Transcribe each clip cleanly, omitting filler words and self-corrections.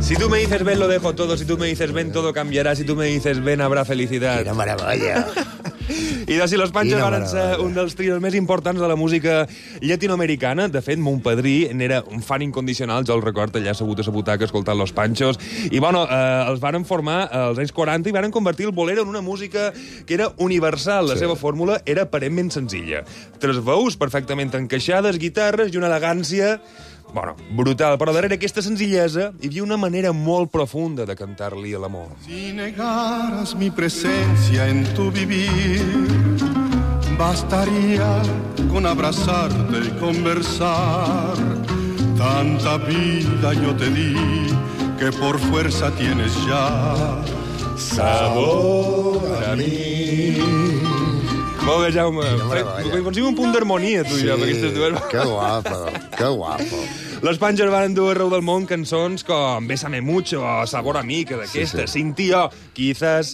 Si tú me dices ven, lo dejo todo. Si tú me dices ven, todo cambiará. Si tú me dices ven, habrá felicidad. Quina meravella. I de si los Panchos van ser un dels trios més importants de la música llatinoamericana. De fet, mon padrí n'era un fan incondicional, jo el record allà assegut a la butaca escoltant los Panchos. I, bueno, els varen formar als anys 40 i varen convertir el bolero en una música que era universal. La seva fórmula era aparentment senzilla. 3 veus perfectament encaixades, guitarres i una elegància... Bueno, brutal, però darrere aquesta senzillesa hi havia una manera molt profunda de cantar-li a l'amor. Si negaras mi presencia en tu vivir, bastaría con abrazarte y conversar. Tanta vida yo te di que por fuerza tienes ya sabor a mí. Molt bé, Jaume. Aconseguim un punt d'harmonia, tu i jo, amb aquestes dues... Que guapo, que guapo. Los Panchos van dur arreu del món cançons com Bésame mucho o Sabor a mí, que d'aquestes. Sin tío, quizás.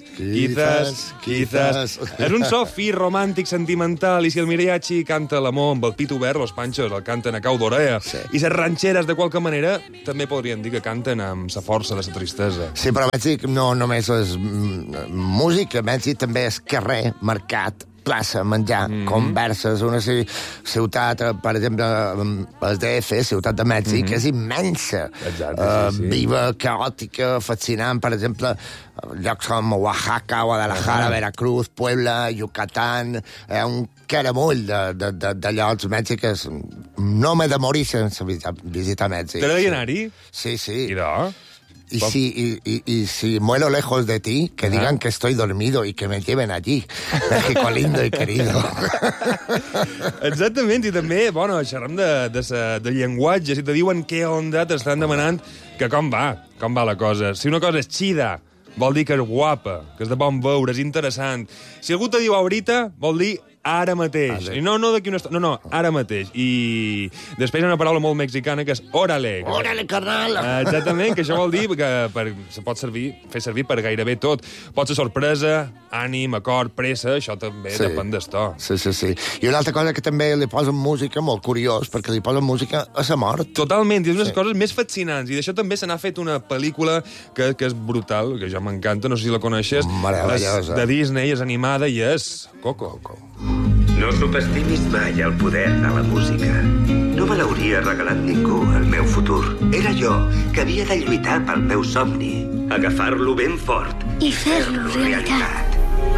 És un so fi, romàntic, sentimental, i si el mariachi canta l'amor amb el pit obert, los Panchos el canten a cau d'orella. I les ranxeres, de qualque manera, també podrien dir que canten amb la força de la tristesa. Sí, però vaig dir que no només és música, vaig dir també és carrer, mercat, plaça, menjar, converses, una ciutat, per exemple, el DF, Ciutat de Mèxic, és immensa. Exacte, sí. Viva, caòtica, fascinant, per exemple, llocs com Oaxaca, Guadalajara, Veracruz, Puebla, Yucatán, un caramull de llocs. Mèxic és... No m'he de morir sense visitar Mèxic. T'agradaria anar-hi? Sí, sí. I de? Y si muero lejos de ti, que digan que estoy dormido y que me lleven allí. México lindo y querido. Exactament, i també, bueno, xerrem de llenguatge. Si te diuen què onda, t'estan demanant que com va la cosa. Si una cosa és xida, vol dir que és guapa, que és de bon veure, és interessant. Si algú te diu ahorita, vol dir ara mateix. I no d'aquí una estona, no, ara mateix. I després hi ha una paraula molt mexicana que és órale. Órale, carnal! Exactament, que això vol dir que se pot fer servir per gairebé tot. Pot ser sorpresa, ànim, acord, pressa, això també depèn d'esto. Sí. I una altra cosa que també li posen música, molt curiós, perquè li posen música a la mort. Totalment, i és una de les coses més fascinants. I d'això també se n'ha fet una pel·lícula que és brutal, que ja m'encanta, no sé si la coneixes. Meravellosa. De Disney, és animada i és Coco. No subestimis mai el poder de la música. No me l'hauria regalat ningú, el meu futur. Era jo, que havia de lluitar pel meu somni. Agafar-lo ben fort i fer-lo realitat.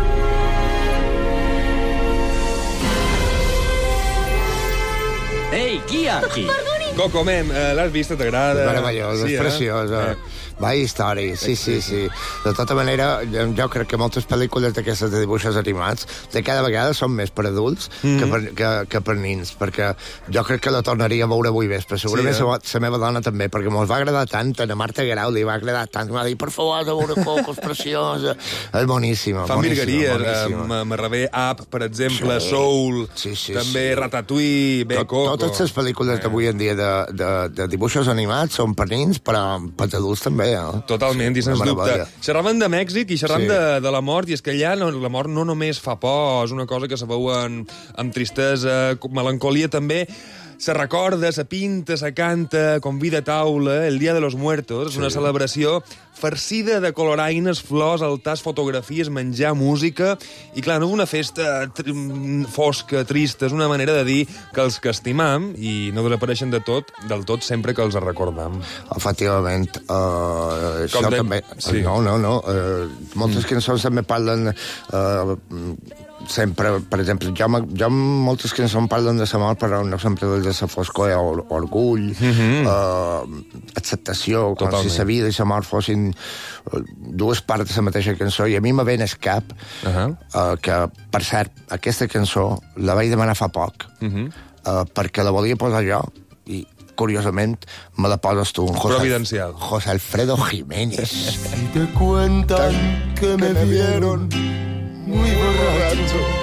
Ei, qui hi ha aquí? Coco, mem, l'has vista, t'agrada? Meravellosa, és preciosa. Va història, sí. De tota manera, jo crec que moltes pel·lícules d'aquestes de dibuixos animats de cada vegada són més per adults que per nins, perquè jo crec que la tornaria a veure avui vespre. Segurament la meva dona també, perquè mos va agradar tant, a la Marta Guerau li va agradar tant, que m'ha dit, per favor, has de veure Coco, és preciosa. És boníssima. Fan virgueries, Marravé Up, per exemple, Soul, també Ratatouille, Coco. Totes les pel·lícules d'avui en dia de dibuixos animats són per nins, però per adults també. Totalment, i sens dubte. Xerraven de Mèxic i xerram de la mort, i és que allà la mort no només fa por, és una cosa que se veu amb tristesa, melancolia també. Se recorda, se pinta, se canta, convida a taula, el Dia de los Muertos, és una celebració farcida de coloraines, flors, altars, fotografies, menjar, música, i clar, no és una festa fosca, trista, és una manera de dir que els que estimam i no desapareixen del tot sempre que els recordam. Efectivament. Això també... Sí. No. Moltes cançons també parlen... sempre, per exemple, jo moltes cançons parlen de la mort, però no sempre de la foscor, orgull, acceptació, com si la vida i la mort fossin dues parts de la mateixa cançó, i a mi me ve en el cap que, per cert, aquesta cançó la vaig demanar fa poc, perquè la volia posar jo, i curiosament me la poses tu. Providencial. José Alfredo Jiménez. Si te cuentan que me vieron muy borracho